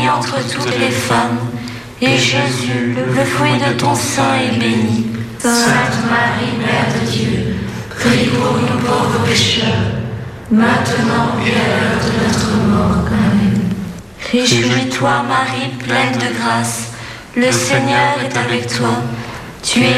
entre toutes les femmes, et Jésus, le fruit de ton sein, est béni. Sainte Marie, Mère de Dieu, prie pour nous pauvres pécheurs, maintenant et à l'heure de notre mort. Amen. Réjouis-toi, Marie, pleine de grâce, le Seigneur est avec toi. Tu es